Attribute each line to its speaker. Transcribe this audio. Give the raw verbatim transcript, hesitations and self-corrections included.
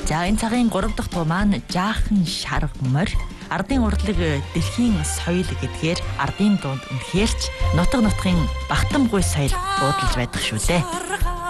Speaker 1: За энэ цагийн гурав дахь дуу маань жаахан шарга морь. Ардын урлаг дэлхийн соёл гэдгээр ардын дунд үнэхэрч нутаг нутгийн багтамгүй соёл буудалж байдаг шүү дээ.